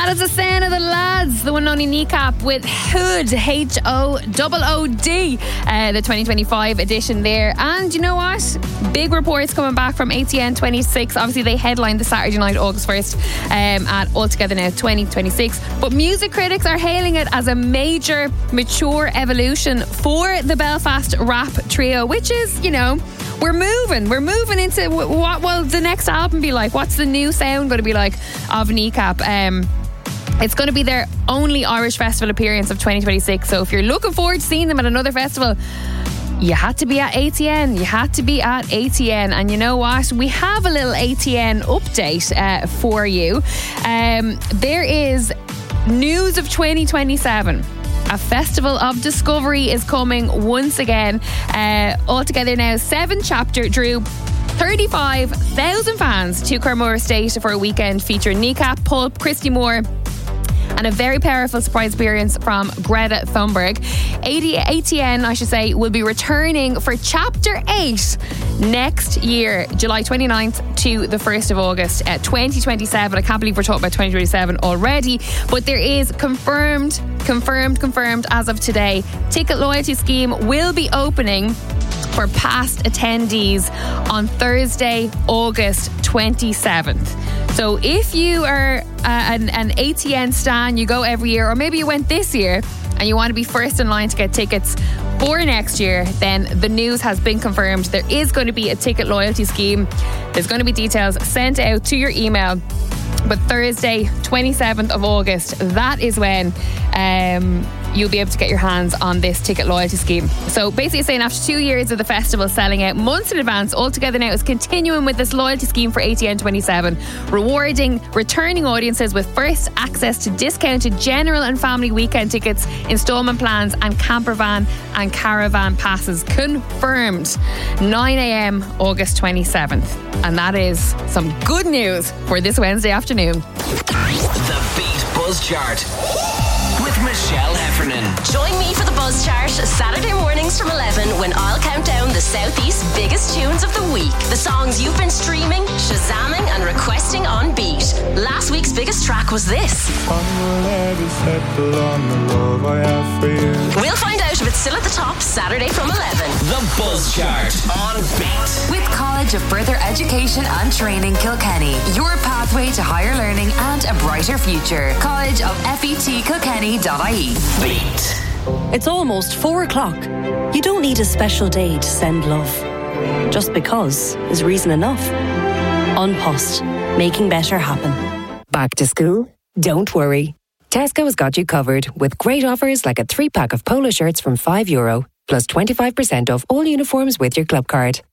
That is the sound of the lads, the one and only Kneecap with Hood, H-O-O-D, the 2025 edition there. And you know what? Big reports coming back from ATN 26. Obviously, they headlined the Saturday night, August 1st, at Altogether Now 2026. But music critics are hailing it as a major, mature evolution for the Belfast rap trio, which is, you know, we're moving into what will the next album be like? What's the new sound going to be like of Kneecap? It's going to be their only Irish festival appearance of 2026. So if you're looking forward to seeing them at another festival, you had to be at ATN. And you know what? We have a little ATN update for you. There is news of 2027. A festival of discovery is coming once again. Altogether Now 7 chapter drew 35,000 fans to Carmora Estate for a weekend featuring Kneecap, Pulp, Christy Moore, and a very powerful surprise appearance from Greta Thunberg. ATN, I should say, will be returning for Chapter 8 next year, July 29th to the 1st of August 2027. I can't believe we're talking about 2027 already, but there is confirmed as of today. Ticket loyalty scheme will be opening for past attendees on Thursday, August 27th. So if you are an ATN stan, you go every year, or maybe you went this year and you want to be first in line to get tickets for next year, then the news has been confirmed. There is going to be a ticket loyalty scheme. There's going to be details sent out to your email. But Thursday, 27th of August, that is when you'll be able to get your hands on this ticket loyalty scheme. So basically saying after 2 years of the festival selling out months in advance, Altogether Now is continuing with this loyalty scheme for ATN 27, rewarding returning audiences with first access to discounted general and family weekend tickets, instalment plans and camper van and caravan passes. Confirmed 9 a.m. August 27th. And that is some good news for this Wednesday afternoon. The Beat Buzz Chart with Michelle Heffernan. Join me for the Buzz Chart Saturday mornings from 11 when I'll count down the Southeast's biggest tunes of the week. The songs you've been streaming, shazamming and requesting on Beat. Last week's biggest track was this. We'll find out if it's still at the top Saturday from 11. The Buzz Chart on Beat. With College of Further Education and Training Kilkenny, your pathway to higher learning and a brighter future. College of FET Kilkenny.ie. Beat. It's almost 4 o'clock. You don't need a special day to send love. Just because is reason enough. An Post, making better happen. Back to school? Don't worry. Tesco has got you covered with great offers like a 3-pack of polo shirts from €5, plus 25% off all uniforms with your club card.